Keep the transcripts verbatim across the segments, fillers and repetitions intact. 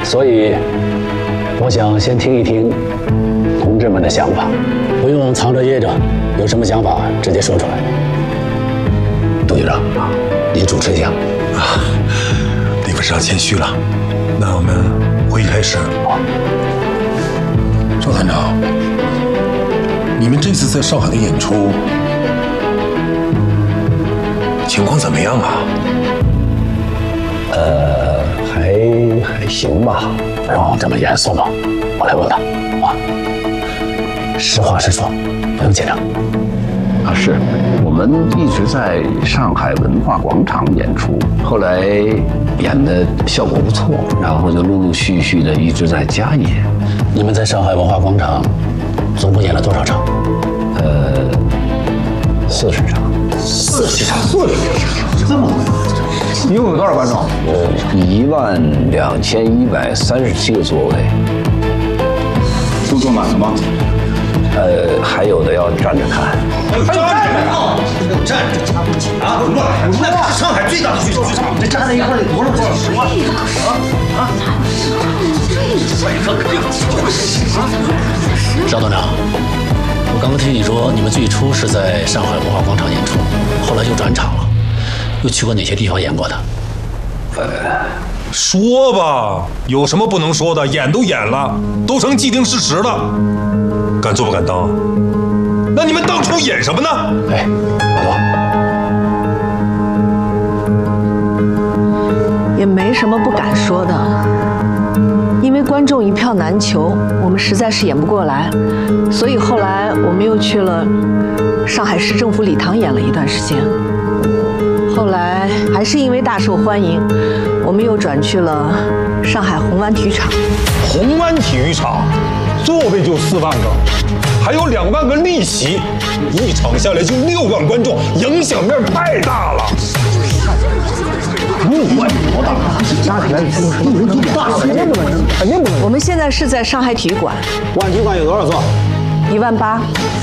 所以我想先听一听同志们的想法，不用藏着掖着，有什么想法直接说出来。杜局长，你主持一下。 啊，李副市长谦虚了。那我们会议开始。好。赵团长，你们这次在上海的演出情况怎么样啊？ 呃，还还行吧。不用这么严肃嘛，我来问他啊。实话实说，不用紧张。 啊，是我们一直在上海文化广场演出，后来演的效果不错，然后就陆陆续续的一直在加演。 你们在上海文化广场总共演了多少场？ 呃，四十场。 四十场， 四十场，这么多，一共有多少观众？ 呃，一万两千一百三十七个座位。 都坐满了吗？ 呃，还有的要站着看。 站着看，这个站着看不起啊！那是上海最大的剧剧场，这站在一块得多少钱？十万啊啊！这肯定赵团长，我刚刚听你说你们最初是在上海文化广场演出，后来又转场了，又去过哪些地方演过的？ 呃，说吧，有什么不能说的？演都演了，都成既定事实了，敢做不敢当啊？那你们当初演什么呢？ 哎，多。 也没什么不敢说的，因为观众一票难求，我们实在是演不过来，所以后来我们又去了上海市政府礼堂演了一段时间。后来还是因为大受欢迎，我们又转去了上海红湾体育场。 红湾体育场座位就四万个，还有两万个利息，一场下来就六万观众，影响面太大了。 六万多大，加起来才是一人多大，肯定不能，肯定不能。 我们现在是在上海体育馆， 万体馆有多少座？ 一万八。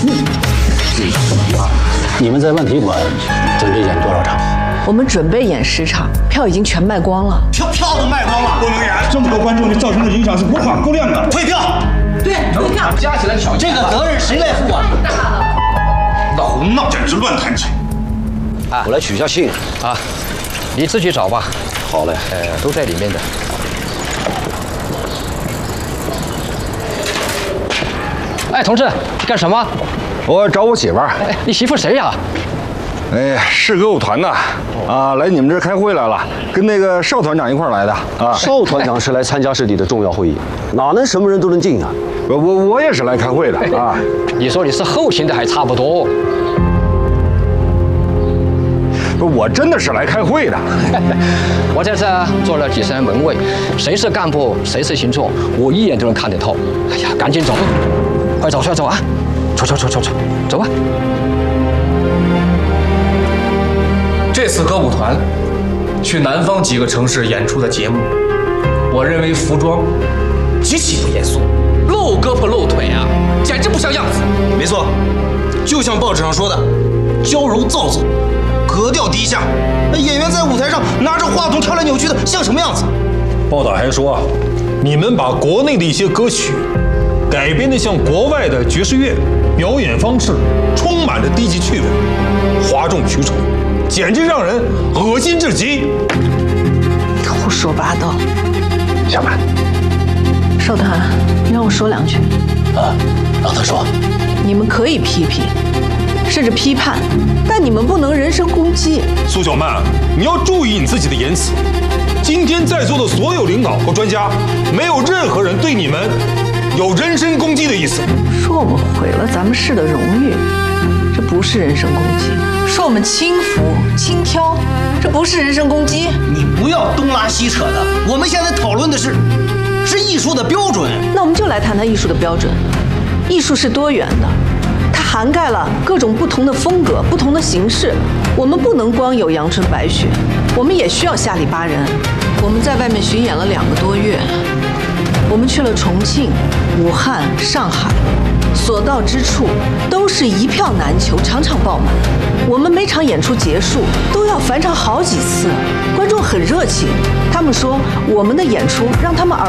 你们在万体馆准备演多少场？ 我们准备演十场，票已经全卖光了。 票票都卖光了，不能演。 这么多观众，你造成的影响是不可估量的。 退票。 对，退票。 加起来小，这个责任谁来负啊？闹胡闹，简直乱弹琴。 啊，我来取下信啊。你自己找吧。好嘞，呃，都在里面的。哎，同志，干什么？ 我找我媳妇儿。 哎，你媳妇谁呀？ 哎呀，是歌舞团的，啊，来你们这儿开会来了，跟那个邵团长一块儿来的啊。 邵团长是来参加市里的重要会议，哪能什么人都能进啊？ 我我我也是来开会的啊。 你说你是后勤的还差不多。 我真的是来开会的。 我在这做了几十年门卫，谁是干部，谁是行座，我一眼就能看得透。哎呀，赶紧走，快走，快走啊！走走走走走，走吧。 这次歌舞团去南方几个城市演出的节目，我认为服装极其不严肃，露胳膊露腿啊，简直不像样子。 没错，就像报纸上说的，娇柔造作。格调低下，那演员在舞台上拿着话筒跳来扭去的，像什么样子？ 报道还说啊，你们把国内的一些歌曲改编的像国外的爵士乐，表演方式充满着低级趣味，哗众取宠，简直让人恶心至极。 胡说八道！ 小曼， 邵团，你让我说两句。 啊，让他说。 你们可以批评。甚至批判，但你们不能人身攻击。 苏小曼，你要注意你自己的言辞。今天在座的所有领导和专家，没有任何人对你们有人身攻击的意思。 说我们毁了咱们市的荣誉，这不是人身攻击；说我们轻浮轻佻，这不是人身攻击。 你不要东拉西扯的，我们现在讨论的是是艺术的标准。 那我们就来谈谈艺术的标准。艺术是多元的。它涵盖了各种不同的风格、不同的形式。我们不能光有阳春白雪，我们也需要下里巴人。我们在外面巡演了两个多月，我们去了重庆、武汉、上海，所到之处都是一票难求，场场爆满。我们每场演出结束都要返场好几次，观众很热情。他们说我们的演出让他们耳